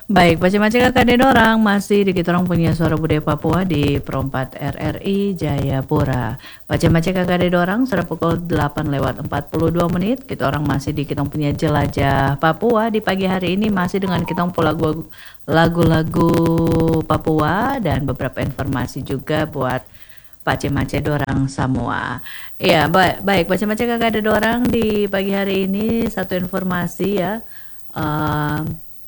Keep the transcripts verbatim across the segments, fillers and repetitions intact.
Baik, Pace-Mace Kakade Dorang masih di kita orang punya Suara Budaya Papua di Perempat R R I Jayapura. Pace-Mace Kakade Dorang sudah pukul delapan lewat empat puluh dua menit. Kita orang masih di kita punya Jelajah Papua di pagi hari ini masih dengan kita lagu lagu-lagu Papua dan beberapa informasi juga buat Pace-Mace Dorang semua. Iya, baik, baik Pace-Mace Kakade Dorang di pagi hari ini satu informasi ya. Uh,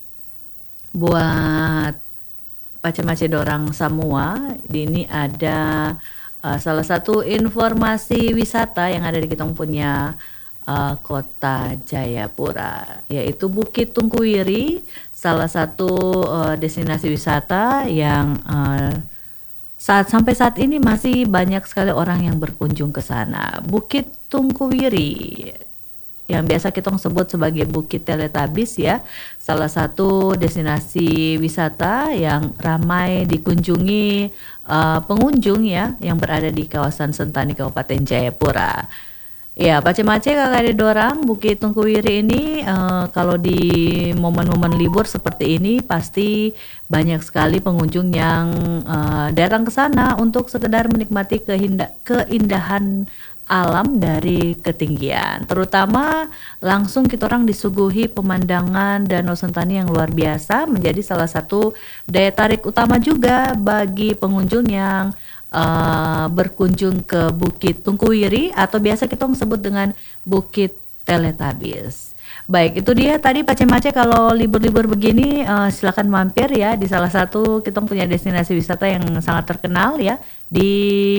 buat Pace-Mace Dorang semua, ini ada uh, salah satu informasi wisata yang ada di kita punya uh, kota Jayapura, yaitu Bukit Tungkuwiri, salah satu uh, destinasi wisata yang uh, saat sampai saat ini masih banyak sekali orang yang berkunjung ke sana. Bukit Tungkuwiri yang biasa kita sebut sebagai Bukit Teletabis ya, salah satu destinasi wisata yang ramai dikunjungi uh, pengunjung ya yang berada di kawasan Sentani Kabupaten Jayapura. Ya, Pace-Mace Kakade Dorang Bukit Tungkuwiri ini uh, kalau di momen-momen libur seperti ini pasti banyak sekali pengunjung yang uh, datang ke sana untuk sekedar menikmati kehinda- keindahan alam dari ketinggian, terutama langsung kita orang disuguhi pemandangan Danau Sentani yang luar biasa, menjadi salah satu daya tarik utama juga bagi pengunjung yang uh, berkunjung ke Bukit Tungkuwiri atau biasa kita sebut dengan Bukit Teletabis. Baik, itu dia tadi Pace-Mace kalau libur-libur begini uh, silakan mampir ya di salah satu kita punya destinasi wisata yang sangat terkenal ya di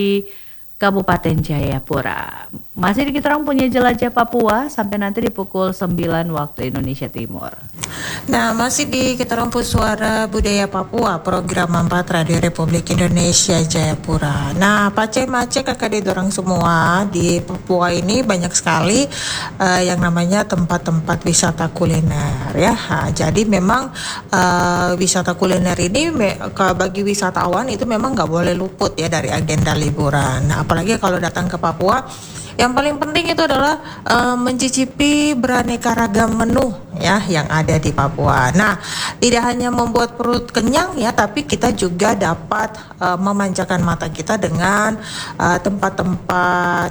Kabupaten Jayapura. Masih di kita orang punya Jelajah Papua sampai nanti di pukul sembilan waktu Indonesia Timur. Nah, masih di kita orang punya Suara Budaya Papua, program empat Radio Republik Indonesia Jayapura. Nah, Pace-Mace Kakade Dorang semua di Papua ini banyak sekali uh, yang namanya tempat-tempat wisata kuliner ya. Nah, jadi memang uh, wisata kuliner ini me- bagi wisatawan itu memang nggak boleh luput ya dari agenda liburan. Nah, apalagi kalau datang ke Papua, yang paling penting itu adalah uh, mencicipi beraneka ragam menu ya yang ada di Papua. Nah, tidak hanya membuat perut kenyang ya, tapi kita juga dapat uh, memanjakan mata kita dengan uh, tempat-tempat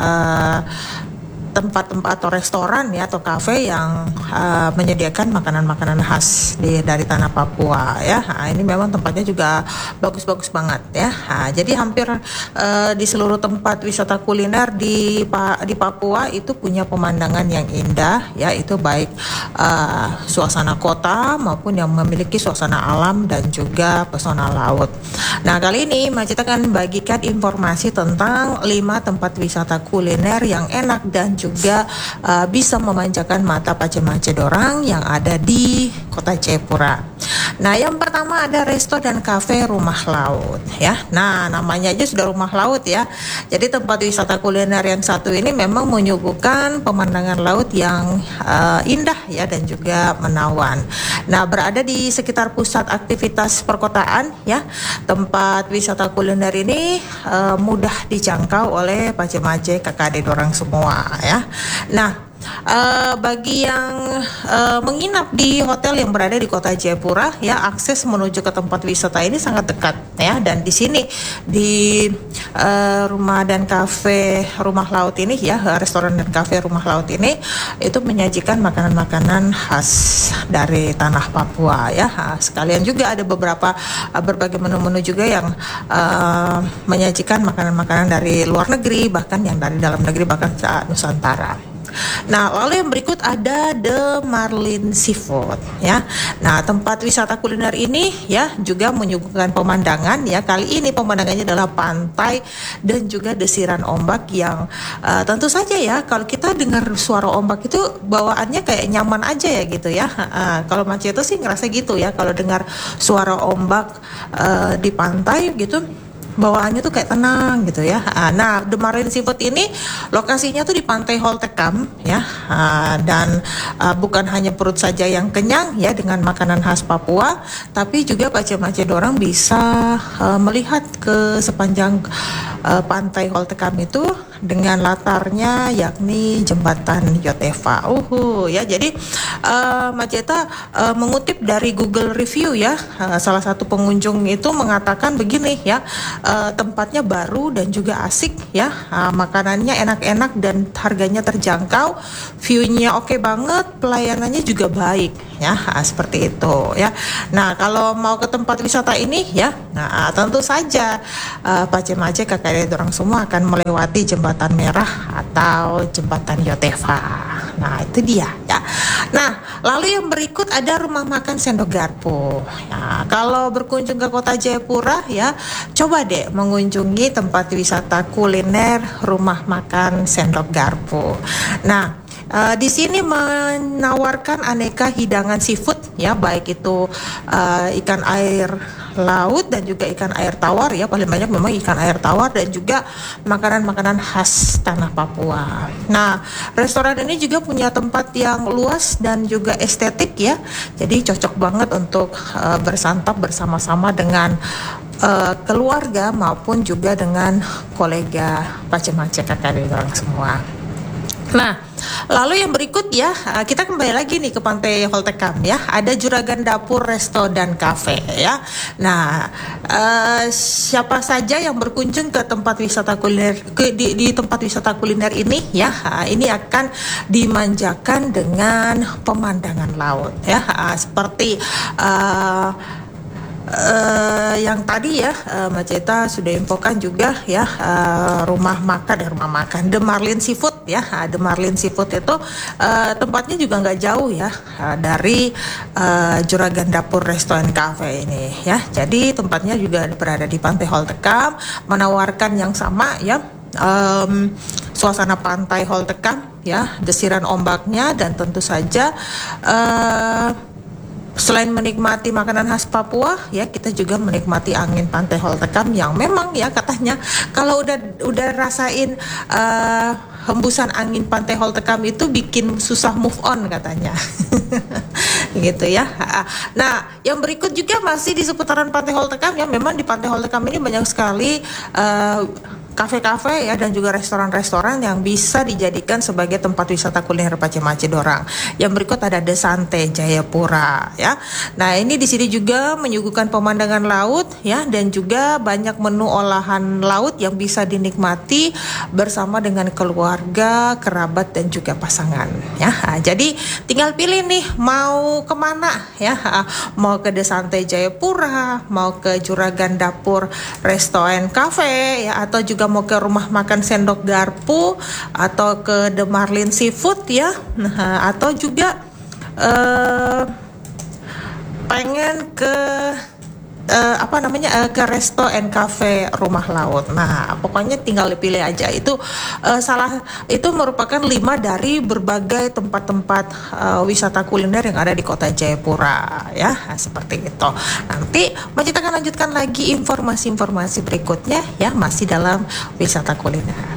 uh, tempat-tempat atau restoran ya atau kafe yang uh, menyediakan makanan-makanan khas di, dari tanah Papua ya. Nah, ini memang tempatnya juga bagus-bagus banget ya. Nah, jadi hampir uh, di seluruh tempat wisata kuliner di di Papua itu punya pemandangan yang indah ya, itu baik uh, suasana kota maupun yang memiliki suasana alam dan juga pesona laut. Nah, kali ini Macita akan bagikan informasi tentang lima tempat wisata kuliner yang enak dan juga juga uh, bisa memanjakan mata Pace-Mace Dorang yang ada di kota Jayapura. Nah, yang pertama ada resto dan kafe Rumah Laut ya. Nah, namanya aja sudah rumah laut ya. Jadi tempat wisata kuliner yang satu ini memang menyuguhkan pemandangan laut yang uh, indah ya dan juga menawan. Nah, berada di sekitar pusat aktivitas perkotaan ya. Tempat wisata kuliner ini uh, mudah dijangkau oleh Pace-Mace Kakade Dorang semua ya. Nah, uh, bagi yang uh, menginap di hotel yang berada di kota Jayapura ya, akses menuju ke tempat wisata ini sangat dekat ya, dan di sini di uh, rumah dan kafe Rumah Laut ini ya, restoran dan kafe Rumah Laut ini itu menyajikan makanan-makanan khas dari tanah Papua ya. Nah, sekalian juga ada beberapa uh, berbagai menu-menu juga yang uh, menyajikan makanan-makanan dari luar negeri, bahkan yang dari dalam negeri, bahkan Nusantara. Nah, lalu yang berikut ada The Marlin Seafood ya. Nah, tempat wisata kuliner ini ya juga menyuguhkan pemandangan ya. Kali ini pemandangannya adalah pantai dan juga desiran ombak yang uh, tentu saja ya, kalau kita dengar suara ombak itu bawaannya kayak nyaman aja ya gitu ya. Uh, kalau Mace itu sih ngerasa gitu ya, kalau dengar suara ombak uh, di pantai gitu, bawaannya tuh kayak tenang gitu ya. Nah, The Marlin Seafood ini lokasinya tuh di Pantai Holtekam ya, dan uh, bukan hanya perut saja yang kenyang ya dengan makanan khas Papua, tapi juga Pace-Mace Dorang bisa uh, melihat ke sepanjang uh, Pantai Holtekam itu dengan latarnya yakni jembatan Yotefa. Uhu ya, jadi uh, Maceta uh, mengutip dari Google Review ya, uh, salah satu pengunjung itu mengatakan begini ya, uh, tempatnya baru dan juga asik ya, uh, makanannya enak-enak dan harganya terjangkau, view-nya oke banget, pelayanannya juga baik ya, uh, seperti itu ya. Nah kalau mau ke tempat wisata ini ya, nah tentu saja uh, Pace Mace kakak dorang semua akan melewati jembatan merah atau jembatan Yotefa. Nah itu dia ya. Nah lalu yang berikut ada rumah makan Sendok Garpu. Nah, kalau berkunjung ke kota Jayapura ya, coba deh mengunjungi tempat wisata kuliner rumah makan Sendok Garpu. Nah Uh, di sini menawarkan aneka hidangan seafood ya, baik itu uh, ikan air laut dan juga ikan air tawar ya, paling banyak memang ikan air tawar dan juga makanan-makanan khas tanah Papua. Nah, restoran ini juga punya tempat yang luas dan juga estetik ya, jadi cocok banget untuk uh, bersantap bersama-sama dengan uh, keluarga maupun juga dengan kolega Pace Mace kakak orang semua. Nah, lalu yang berikut ya, kita kembali lagi nih ke Pantai Holtekam ya. Ada Juragan Dapur, Resto dan Cafe ya. Nah, uh, siapa saja yang berkunjung ke tempat wisata kuliner ke di, di tempat wisata kuliner ini ya, ini akan dimanjakan dengan pemandangan laut ya, seperti uh, Uh, yang tadi ya uh, Maceta sudah infokan juga ya, uh, rumah makan dan rumah makan The Marlin Seafood ya. uh, The Marlin Seafood itu uh, tempatnya juga nggak jauh ya uh, dari uh, Juragan Dapur Resto and Cafe ini ya. Jadi tempatnya juga berada di Pantai Holtekam, menawarkan yang sama ya, um, suasana pantai Holtekam ya, desiran ombaknya, dan tentu saja uh, selain menikmati makanan khas Papua ya, kita juga menikmati angin Pantai Holtekam yang memang ya katanya kalau udah udah rasain uh, hembusan angin Pantai Holtekam itu bikin susah move on katanya. Gitu ya. Nah, yang berikut juga masih di seputaran Pantai Holtekam ya. Memang di Pantai Holtekam ini banyak sekali uh, kafe-kafe ya dan juga restoran-restoran yang bisa dijadikan sebagai tempat wisata kuliner Pace Mace dorang. Yang berikut ada The Sante Jayapura ya. Nah, ini di sini juga menyuguhkan pemandangan laut ya, dan juga banyak menu olahan laut yang bisa dinikmati bersama dengan keluarga, kerabat dan juga pasangan ya. Nah, jadi tinggal pilih nih mau kemana ya. Mau ke The Sante Jayapura, mau ke Juragan Dapur Resto and Cafe ya, atau juga mau ke rumah makan Sendok Garpu, atau ke The Marlin Seafood ya, nah, atau juga uh, pengen ke uh, apa namanya uh, ke Resto and Cafe Rumah Laut. Nah, pokoknya tinggal dipilih aja. Itu uh, salah itu merupakan lima dari berbagai tempat-tempat uh, wisata kuliner yang ada di kota Jayapura ya. Nah, seperti itu. Nanti kita akan lanjutkan lagi informasi-informasi berikutnya ya, masih dalam wisata kuliner.